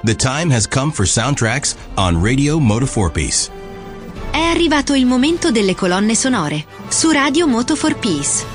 The time has come for soundtracks on Radio Moto 4 Piece. È arrivato il momento delle colonne sonore su Radio Moto 4 Piece.